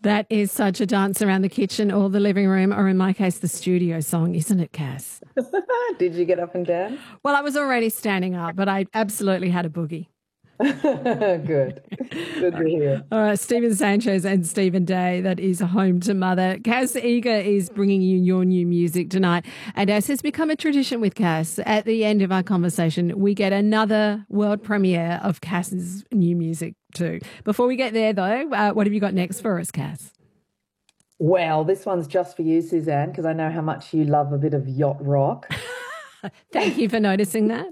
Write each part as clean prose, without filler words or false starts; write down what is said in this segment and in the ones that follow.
That is such a dance around the kitchen or the living room, or in my case, the studio song, isn't it, Cass? Did you get up and dance? Well, I was already standing up, but I absolutely had a boogie. Good. Good to hear. All right, Stephen Sanchez and Stephen Day, that is Home to Mother. Cass Eager is bringing you your new music tonight. And as has become a tradition with Cass, at the end of our conversation, we get another world premiere of Cass's new music too. Before we get there, though, what have you got next for us, Cass? Well, this one's just for you, Suzanne, because I know how much you love a bit of yacht rock. Thank you for noticing that.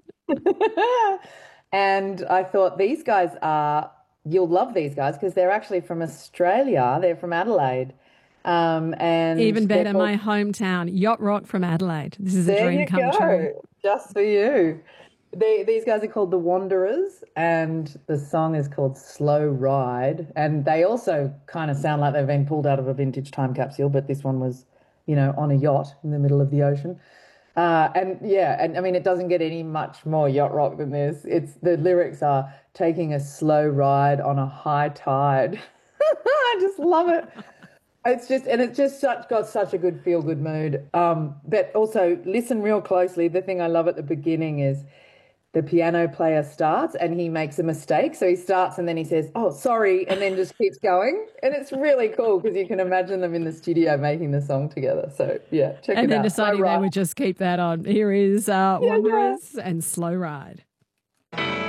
And I thought you'll love these guys because they're actually from Australia. They're from Adelaide. And even better, my hometown, yacht rock from Adelaide. This is a dream come true. Just for you. These guys are called The Wanderers, and the song is called Slow Ride. And they also kind of sound like they've been pulled out of a vintage time capsule, but this one was, on a yacht in the middle of the ocean. And I mean, it doesn't get any much more yacht rock than this. The lyrics are taking a slow ride on a high tide. I just love it. It's got such a good feel good mood. But also listen real closely. The thing I love at the beginning is the piano player starts and he makes a mistake. So he starts and then he says, "Oh, sorry," and then just keeps going. And it's really cool because you can imagine them in the studio making the song together. So, yeah, check it out. And then deciding they would just keep that on. Here is Wanderers and Slow Ride.